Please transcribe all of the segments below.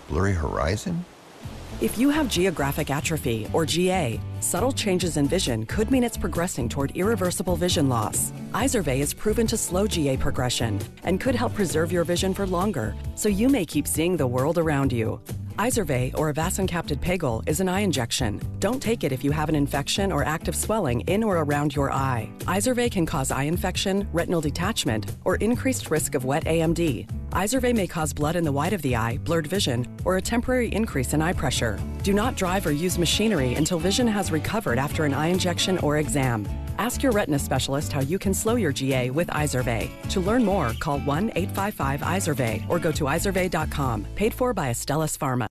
Blurry horizon? If you have geographic atrophy, or GA, subtle changes in vision could mean it's progressing toward irreversible vision loss. Izervay is proven to slow GA progression and could help preserve your vision for longer, so you may keep seeing the world around you. Izervay, or avacincaptad pegol, is an eye injection. Don't take it if you have an infection or active swelling in or around your eye. Izervay can cause eye infection, retinal detachment, or increased risk of wet AMD. Izervay may cause blood in the white of the eye, blurred vision, or a temporary increase in eye pressure. Do not drive or use machinery until vision has recovered after an eye injection or exam. Ask your retina specialist how you can slow your GA with Izervay. To learn more, call 1-855-IZERVAY or go to izervay.com. Paid for by Astellas Pharma.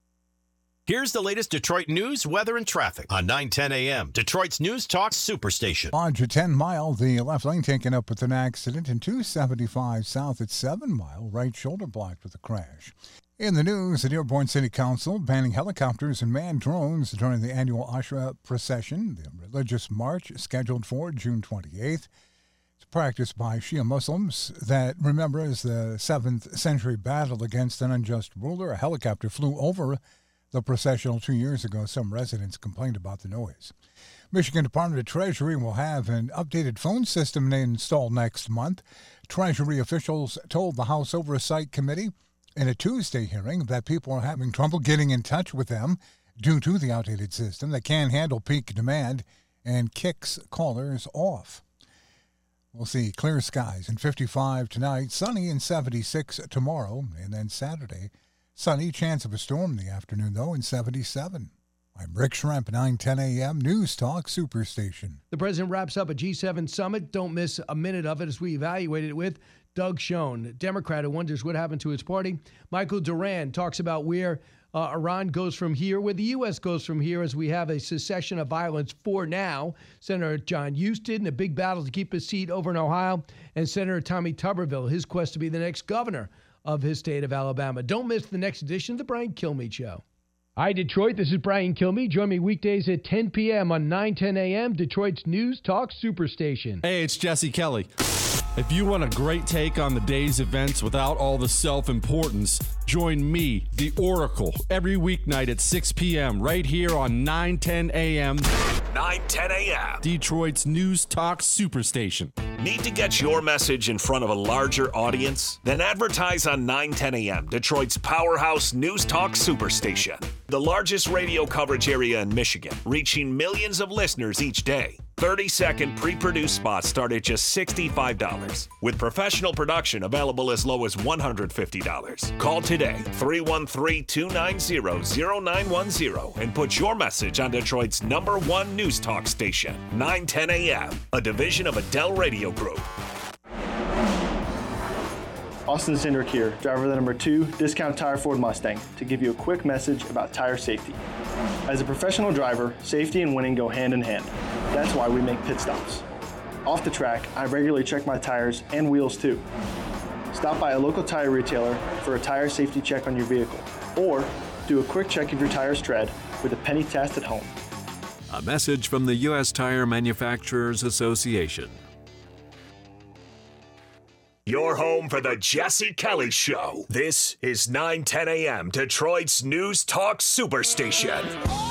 Here's the latest Detroit news, weather, and traffic on 9:10 a.m. Detroit's News Talk Superstation. On to 10 Mile, the left lane taken up with an accident, and 275 south at 7 Mile, right shoulder blocked with a crash. In the news, the Dearborn City Council banning helicopters and manned drones during the annual Ashura procession, the religious march scheduled for June 28th. It's practiced by Shia Muslims that remembers the 7th century battle against an unjust ruler. A helicopter flew over the processional 2 years ago. Some residents complained about the noise. Michigan Department of Treasury will have an updated phone system installed next month. Treasury officials told the House Oversight Committee in a Tuesday hearing that people are having trouble getting in touch with them due to the outdated system that can't handle peak demand and kicks callers off. We'll see clear skies and 55 tonight, sunny and 76 tomorrow, and then Saturday, sunny, chance of a storm in the afternoon, though, and 77. I'm Rick Schremp, 9:10 a.m. News Talk Superstation. The president wraps up a G7 summit. Don't miss a minute of it as we evaluate it with Doug Schoen, Democrat who wonders what happened to his party. Michael Duran talks about where Iran goes from here, where the U.S. goes from here as we have a cessation of violence for now. Senator John Huston, a big battle to keep his seat over in Ohio, and Senator Tommy Tuberville, his quest to be the next governor of his state of Alabama. Don't miss the next edition of the Brian Kilmeade Show. Hi, Detroit. This is Brian Kilmeade. Join me weekdays at 10 p.m. on 9:10 a.m., Detroit's News Talk Superstation. Hey, it's Jesse Kelly. If you want a great take on the day's events without all the self-importance, join me, the Oracle, every weeknight at 6 p.m. right here on 9:10 a.m. 9:10 a.m. Detroit's News Talk Superstation. Need to get your message in front of a larger audience? Then advertise on 9:10 a.m., Detroit's powerhouse News Talk Superstation. The largest radio coverage area in Michigan, reaching millions of listeners each day. 30-second pre-produced spots start at just $65, with professional production available as low as $150. Call today, 313-290-0910, and put your message on Detroit's #1 news talk station, 9:10 a.m., a division of Adele Radio Group. Austin Cindric here, driver of the #2 Discount Tire Ford Mustang, to give you a quick message about tire safety. As a professional driver, safety and winning go hand in hand. That's why we make pit stops. Off the track, I regularly check my tires and wheels too. Stop by a local tire retailer for a tire safety check on your vehicle, or do a quick check of your tire's tread with a penny test at home. A message from the U.S. Tire Manufacturers Association. Your home for the Jesse Kelly Show. This is 9:10 a.m. Detroit's News Talk Superstation.